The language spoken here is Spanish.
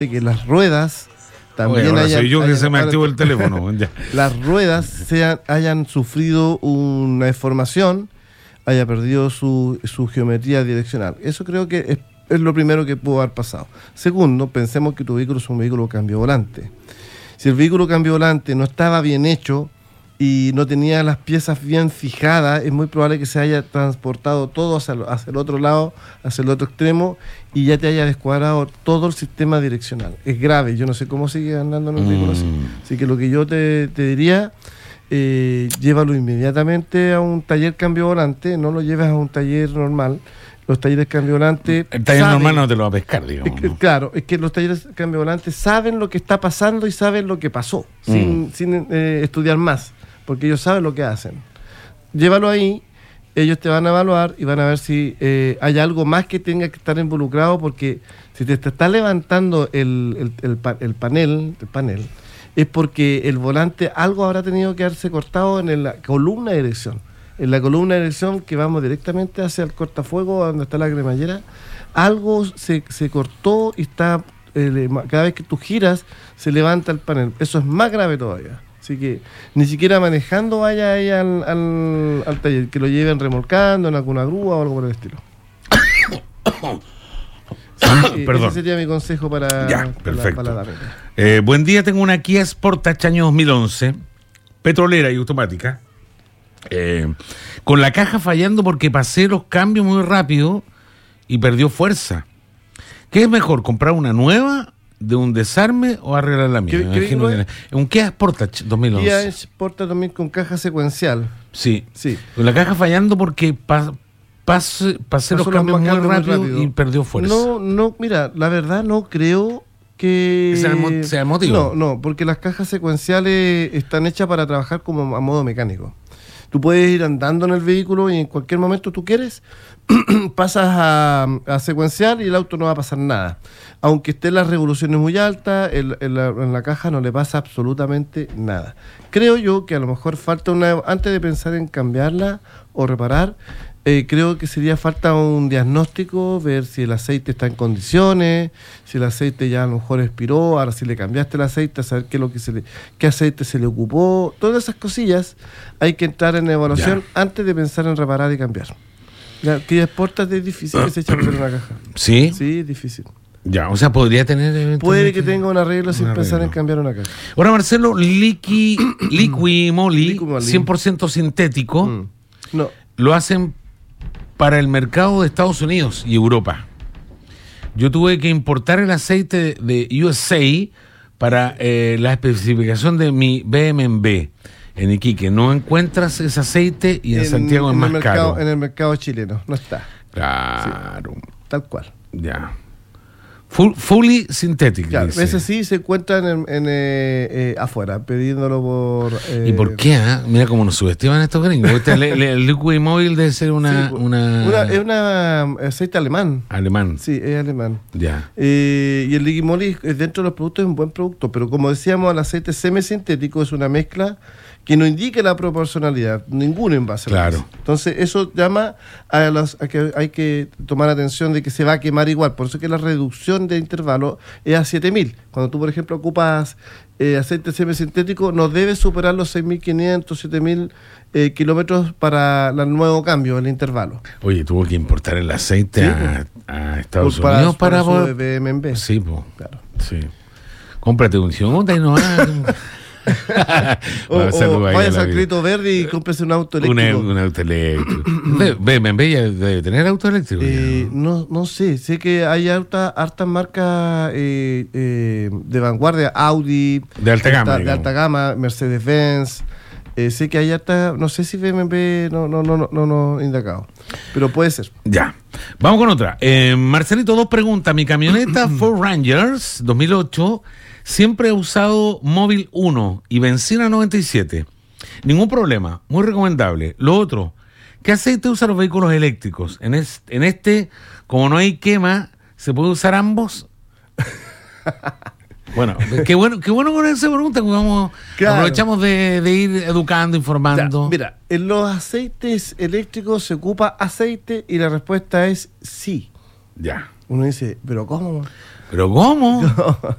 que las ruedas también ahora soy yo que se me activó el teléfono. Las ruedas hayan sufrido una deformación, haya perdido su geometría direccional. Eso creo que es lo primero que pudo haber pasado. Segundo, pensemos que tu vehículo es un vehículo cambio volante. Si el vehículo cambio volante no estaba bien hecho y no tenía las piezas bien fijadas, es muy probable que se haya transportado todo hacia el otro lado, hacia el otro extremo, y ya te haya descuadrado todo el sistema direccional. Es grave, yo no sé cómo sigue andando en un vehículo así. Así que lo que yo te diría, llévalo inmediatamente a un taller cambio volante, no lo lleves a un taller normal. Los talleres cambio volante... El taller normal no te lo va a pescar, digamos. Claro, es que los talleres cambio volante saben lo que está pasando y saben lo que pasó, sin estudiar más, porque ellos saben lo que hacen. Llévalo ahí, ellos te van a evaluar y van a ver si hay algo más que tenga que estar involucrado, porque si te está levantando el panel, es porque el volante algo habrá tenido que haberse cortado en la columna de dirección. En la columna de dirección que vamos directamente hacia el cortafuego, donde está la cremallera, algo se cortó y está cada vez que tú giras se levanta el panel. Eso es más grave todavía. Así que ni siquiera manejando vaya ahí al taller, que lo lleven remolcando en alguna grúa o algo por el estilo. Perdón. Ese sería mi consejo para perfecto. para la buen día, tengo una Kia Sportage año 2011, petrolera y automática, con la caja fallando porque pasé los cambios muy rápido y perdió fuerza. ¿Qué es mejor, comprar una nueva de un desarme o arreglar la mía? Un Kia Sportage 2011. Kia Sportage 2000 con caja secuencial. Sí. Con la caja fallando porque pasé los cambios muy rápido y perdió fuerza. No, mira, la verdad no creo que sea el motivo. No, porque las cajas secuenciales están hechas para trabajar como a modo mecánico. Tú puedes ir andando en el vehículo y en cualquier momento tú quieres, pasas a secuencial y el auto no va a pasar nada. Aunque estén las revoluciones muy altas, en la caja no le pasa absolutamente nada. Creo yo que a lo mejor falta antes de pensar en cambiarla o reparar, creo que sería falta un diagnóstico, ver si el aceite está en condiciones, si el aceite ya a lo mejor expiró, ahora si le cambiaste el aceite, saber qué aceite se le ocupó, todas esas cosillas hay que entrar en evaluación antes de pensar en reparar y cambiar. Kia Sportage es difícil que se eche a perder una caja. ¿Sí? Sí, es difícil. Ya, o sea, podría tener... Puede que tenga un arreglo sin pensar en cambiar una caja. Ahora, Marcelo, Liqui Moly, 100% sintético, no. Lo hacen para el mercado de Estados Unidos y Europa. Yo tuve que importar el aceite de USA para la especificación de mi BMW en Iquique. No encuentras ese aceite y en Santiago es más caro. En el mercado chileno, no está. Claro. Sí, tal cual. Ya. Fully synthetic. Claro, ese sí se encuentra afuera, pidiéndolo por... ¿Y por qué? Mira cómo nos subestiman estos gringos. El Liqui Moly debe ser es una aceite alemán. Alemán. Sí, es alemán. Ya. Y el Liqui Moly dentro de los productos es un buen producto, pero como decíamos, el aceite semisintético es una mezcla que no indique la proporcionalidad, ningún envase. Claro. Entonces eso llama a que hay que tomar atención de que se va a quemar igual. Por eso que la reducción de intervalo es a 7.000. Cuando tú, por ejemplo, ocupas aceite semisintético, no debes superar los 6.500, 7.000 kilómetros para el nuevo cambio, el intervalo. Oye, tuvo que importar el aceite a Estados Unidos para su BMW. Sí, pues. Claro. Sí. Cómprate un Hyundai, no vayas al crédito verde y cómprese un auto eléctrico. Un auto eléctrico. BMW ya debe tener auto eléctrico. No sé que hay hartas marcas de vanguardia, Audi, de alta gama, Mercedes-Benz. Sé que hay harta, no sé si BMW no indicado, pero puede ser. Ya, vamos con otra. Marcelito, 2 preguntas. Mi camioneta Ford Rangers 2008 siempre he usado móvil 1 y benzina 97. Ningún problema, muy recomendable. Lo otro, ¿qué aceite usan los vehículos eléctricos? En este, como no hay quema, ¿se puede usar ambos? Bueno, qué bueno con esa pregunta, porque aprovechamos de ir educando, informando. Ya, mira, en los aceites eléctricos se ocupa aceite y la respuesta es sí. Ya. Uno dice, ¿pero cómo? ¿Pero cómo?